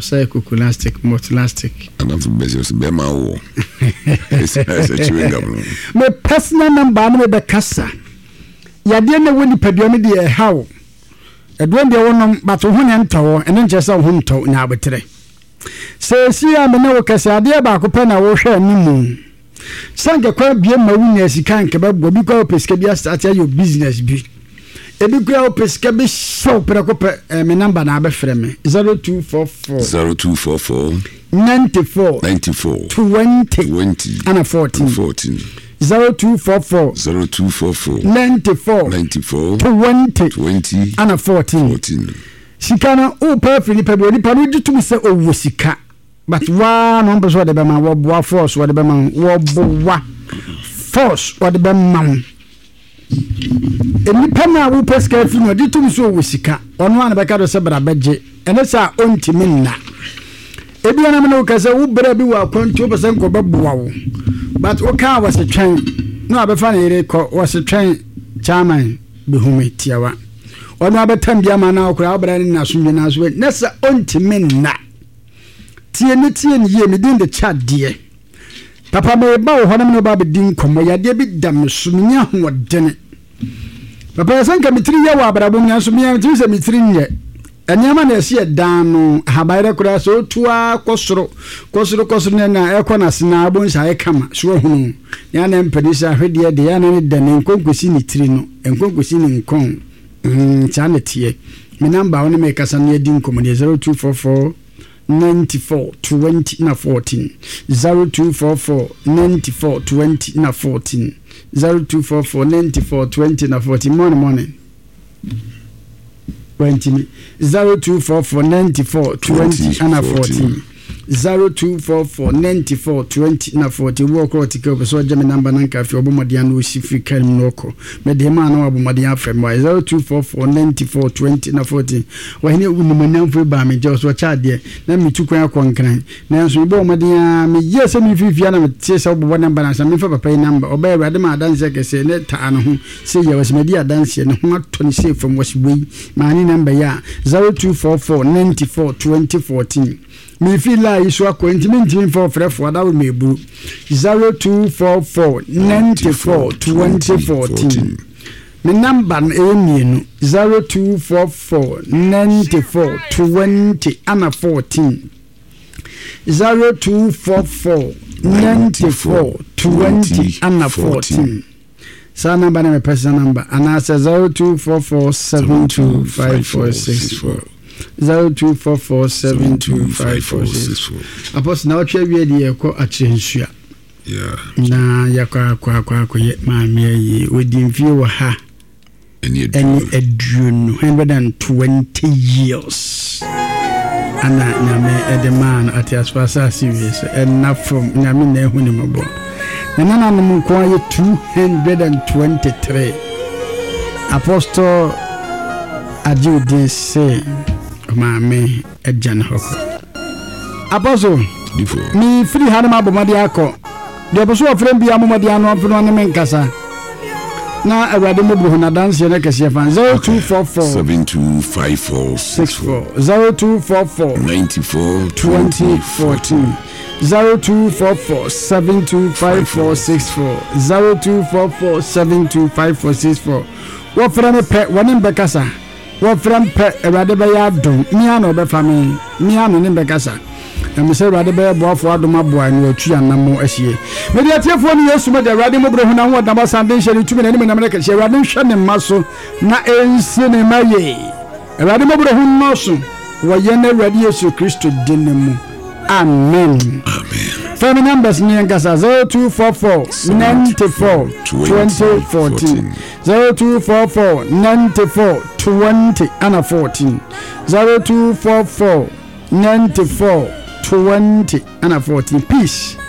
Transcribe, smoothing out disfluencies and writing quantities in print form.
say kukulastic, motolastic. Enough business be my wo. It's a chewing gum. My personal number me be kasa. Ya de na woni paduame de how. Edwen de wonom but ho ne ntawo ene nche se ho ntawo na abetre. Se si a me na wo kasa ade ba ko pe na wo hwe animu. Sanke kwa bie ma wu na sika nke ba bo bi kwa pesika bi start your business bi. Ebi kwa pesika bi show prekope me number na abefre me 0244 94 20 and 14 0244 94 20 and 14 Sikana o perfect pe ni pa no ditum se owo sika but wa no mbe so de be ma wo boa force wo de be ma wo boa force wo de be ma eni pa na wo pesika fi no ditum so owo sika ono an be ka do se bra beje ene sa ontimi na ebi na me no ka se wo bra bi wa kwantu be se nko be boa wo but o ka was a train no abefa na ere ko was a train chairman be humi tiawa ono abetam bia ma na okura obra ni na so na so nesa ontimi na tie ni ye me din de chat die papa me ba wo hono me ba be din komo ya de bi dam so nya ho dene papa san ka mitri ya wa abrabo nya so nya mitri se mitri nye anyama na esi edan no habaire kura so tua kosoro na ekona sina abon sha kama so hunu ya na mpedisa hwede de ya na ne dane nkonkosi ni tiri no nkonkosi ni nkon chane tie me number one me kasa na din komo 0244 94 20 na 14 0244 94 20 na 14 0244 94 20 na 14 morning 20 0244 94 20 and 14 0244 94 20 na 40 work out ke so jam number nanka fi obomodian no sifi kan noko me de ma na obomodian afem 0244 94 20 na 40 wa hene unumanyam fi ba me je so cha de na mi tukwan akonkran na so ibo omodian me ye se mi fifi na me tie se obo number na sa me fa papa number oba awrade ma adanse ke se ne ta no ho se ye was me di adanse ne ho ato ne se from was we ma ni number ya 0244 94 2014 me feel like iso akwantimin for frefo that will me bru 0244 94 2014 me number emienu 0244 94 20 and 14 0244 94 20 and 14 sa number na me personal number and as 0244 725464 0244725464 Apostle na otwe wie de yeko akyensua na yakwa ye ma me yi odimfie wo ha any edruno 120 years ana na me edeman at as far as serious and not from na me na ehuni mabo na na no ko ye 223 Apostle Adjudi say Mame Ejan Hoko Apostle ni free hanama bomadi akọ de oboso ofrem bia momadi anu afunu ne menkasa na awade mobru na dance ne kese fan 0244 725464 0244 94 2014 0244 725464 0244 725464 wo frame pe wonim bekasa wo frame pe awade be ya dom mia no be fami mia no ne bekasa am say awade be boafo adom aboa ni atu anamo ahie mediatiefo ni Yesu mede awade mobro hu na ho daba sande hye tumi na ni na meka hye awade hwe ne maso na ensi ne maye awade mobro hu no so wo ye na awade Yesu Kristo dinemu amen family numbers ni ngasa 0244 94 2014 0244 94 20 and 14 0244 94 20 and 14 peace